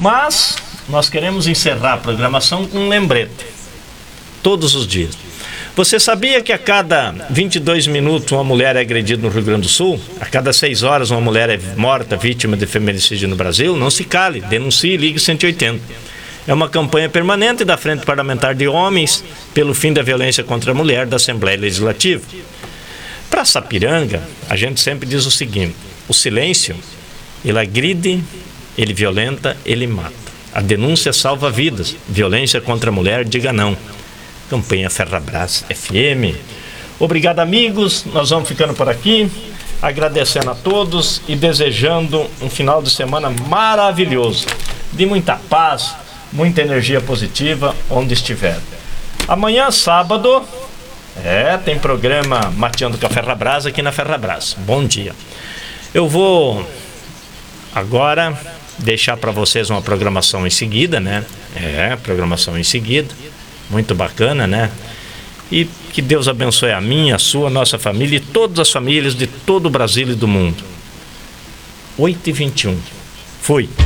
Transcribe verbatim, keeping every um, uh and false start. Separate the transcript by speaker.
Speaker 1: Mas nós queremos encerrar a programação com um lembrete, todos os dias. Você sabia que a cada vinte e dois minutos uma mulher é agredida no Rio Grande do Sul? A cada seis horas uma mulher é morta vítima de feminicídio no Brasil? Não se cale, denuncie e ligue cento e oitenta. É uma campanha permanente da Frente Parlamentar de Homens pelo fim da violência contra a mulher da Assembleia Legislativa. Para Sapiranga, a gente sempre diz o seguinte: o silêncio, ele agride, ele violenta, ele mata. A denúncia salva vidas. Violência contra a mulher, diga não. Campanha Ferrabras F M. Obrigado, amigos. Nós vamos ficando por aqui, agradecendo a todos e desejando um final de semana maravilhoso, de muita paz, muita energia positiva onde estiver. Amanhã, sábado, é, tem programa Mateando com a Ferrabras aqui na Ferrabras. Bom dia. Eu vou agora deixar para vocês uma programação em seguida, né? É, programação em seguida. Muito bacana, né? E que Deus abençoe a minha, a sua, a nossa família e todas as famílias de todo o Brasil e do mundo. oito e vinte e um. Fui.